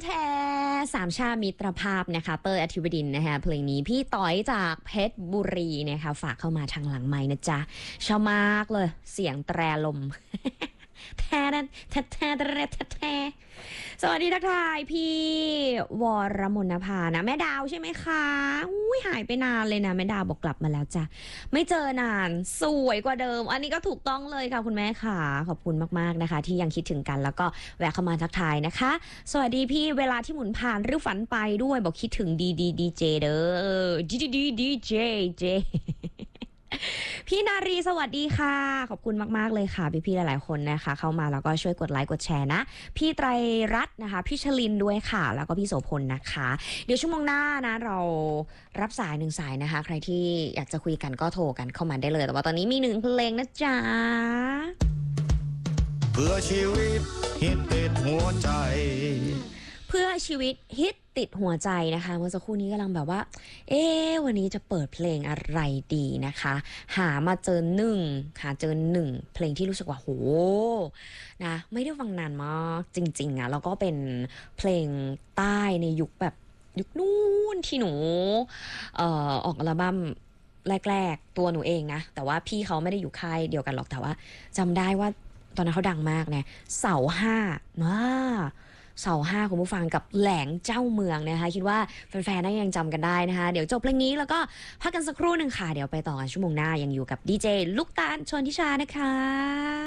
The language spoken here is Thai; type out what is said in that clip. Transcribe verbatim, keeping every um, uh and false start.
แท้สามชามิตรภาพนะคะเตอร์อธิบดินนะคะเพลงนี้พี่ต้อยจากเพชรบุรีนะคะฝากเข้ามาทางหลังไม้นะจ๊ะชอบมากเลยเสียงแตรลม แท้แท้แท้แท้แท้สวัสดีทักทายพี่วรมนภานะแม่ดาวใช่ไหมคะอุ้ยหายไปนานเลยนะแม่ดาวบอกกลับมาแล้วจ้ะไม่เจอนานสวยกว่าเดิมอันนี้ก็ถูกต้องเลยค่ะคุณแม่ค่ะขอบคุณมากๆนะคะที่ยังคิดถึงกันแล้วก็แวะเข้ามาทักทายนะคะสวัสดีพี่เวลาที่หมุนผ่านหรือฝันไปด้วยบอกคิดถึงดีดีดีเจเด้อดีดีดีดีเจเจพี่นารีสวัสดีค่ะขอบคุณมากๆเลยค่ะพี่ๆหลายๆคนนะคะเข้ามาแล้วก็ช่วยกดไลค์กดแชร์นะพี่ไตรรัตน์นะคะพี่ชลินด้วยค่ะแล้วก็พี่โสพลนะคะเดี๋ยวชั่วโมงหน้านะเรารับสายหนึ่งสายนะคะใครที่อยากจะคุยกันก็โทรกันเข้ามาได้เลยแต่ว่าตอนนี้มีหนึ่งเพลงนะจ๊ะเพื่อชีวิตฮิตติดหัวใจเพื่อชีวิตฮิตติดหัวใจนะคะเมื่อสักครู่นี้กำลังแบบว่าเอ๊ะวันนี้จะเปิดเพลงอะไรดีนะคะหามาเจอหนึ่งหาเจอหนึ่งเพลงที่รู้สึกว่าโหนะไม่ได้ฟังนานมากจริงๆอะแล้วก็เป็นเพลงใต้ในยุคแบบยุคนู้นที่หนูเอ่อออกอัลบั้มแรกๆตัวหนูเองนะแต่ว่าพี่เขาไม่ได้อยู่ค่ายเดียวกันหรอกแต่ว่าจำได้ว่าตอนนั้นเขาดังมากเนี่ยเสาห้าว้าเสาห้าคุณผู้ฟังกับแหลงเจ้าเมืองนะคะคิดว่าแฟนๆน่ายังจำกันได้นะคะเดี๋ยวจบเพลงนี้แล้วก็พักกันสักครู่หนึ่งค่ะเดี๋ยวไปต่อกันชั่วโมงหน้ายังอยู่กับดีเจลูกตาลชนทิชานะคะ